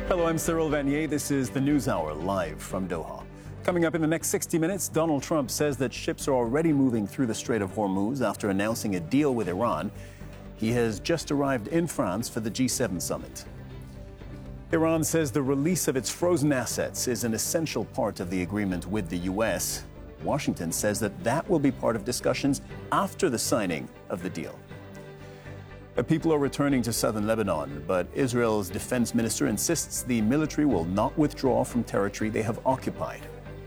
Hello, I'm Cyril Vanier. This is the NewsHour live from Doha. Coming up in the next 60 minutes, Donald Trump says that ships are already moving through the Strait of Hormuz after announcing a deal with Iran. He has just arrived in France for the G7 summit. Iran says the release of its frozen assets is an essential part of the agreement with the U.S. Washington says that will be part of discussions after the signing of the deal. People are returning to southern Lebanon, but Israel's defense minister insists the military will not withdraw from territory they have occupied.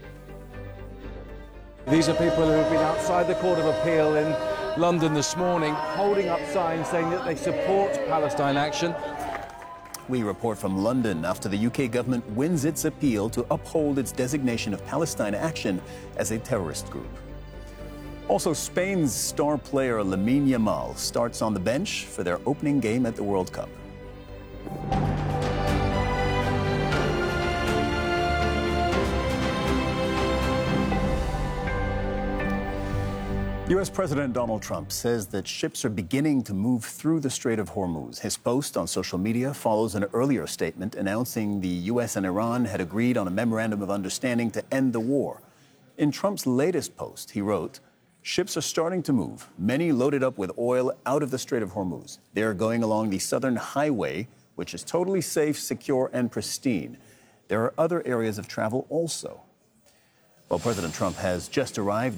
These are people who have been outside the Court of Appeal in London this morning, holding up signs saying that they support Palestine action. We report from London after the UK government wins its appeal to uphold its designation of Palestine Action as a terrorist group. Also, Spain's star player Lamine Yamal starts on the bench for their opening game at the World Cup. U.S. President Donald Trump says that ships are beginning to move through the Strait of Hormuz. His post on social media follows an earlier statement announcing the U.S. and Iran had agreed on a memorandum of understanding to end the war. In Trump's latest post, he wrote, "Ships are starting to move, many loaded up with oil out of the Strait of Hormuz. They are going along the Southern Highway, which is totally safe, secure, and pristine. There are other areas of travel also." Well, President Trump has just arrived